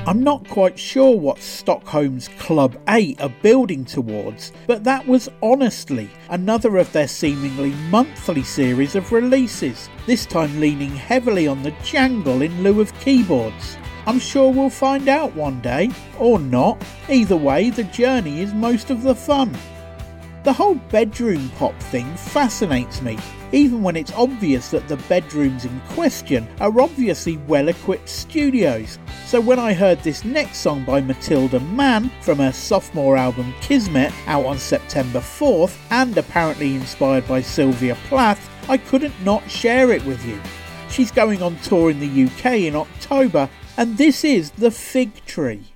I'm not quite sure what Stockholm's Club 8 are building towards, but that was honestly another of their seemingly monthly series of releases, this time leaning heavily on the jangle in lieu of keyboards. I'm sure we'll find out one day, or not. Either way, the journey is most of the fun. The whole bedroom pop thing fascinates me, even when it's obvious that the bedrooms in question are obviously well-equipped studios. So when I heard this next song by Matilda Mann from her sophomore album Kismet out on September 4th, and apparently inspired by Sylvia Plath, I couldn't not share it with you. She's going on tour in the UK in October, and this is The Fig Tree.